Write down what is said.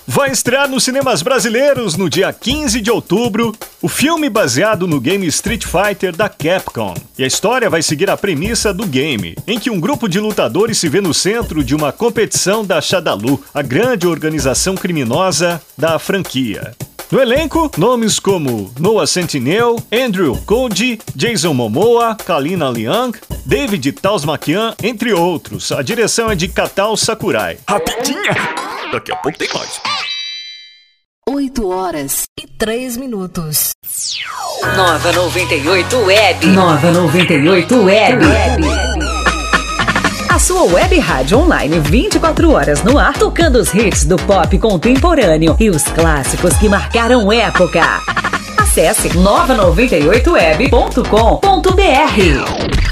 Vai estrear nos cinemas brasileiros no dia 15 de outubro o filme baseado no game Street Fighter da Capcom. E a história vai seguir a premissa do game, em que um grupo de lutadores se vê no centro de uma competição da Shadaloo, a grande organização criminosa da franquia. No elenco, nomes como Noah Centineo, Andrew Koji, Jason Momoa, Kalina Liang, David Tausmakian, entre outros. A direção é de Katao Sakurai. Rapidinha! Daqui a pouco tem mais. 8h03. Nova 98 Web. Nova 98 Web. A sua web rádio online 24 horas no ar, tocando os hits do pop contemporâneo e os clássicos que marcaram época. Acesse nova98web.com.br.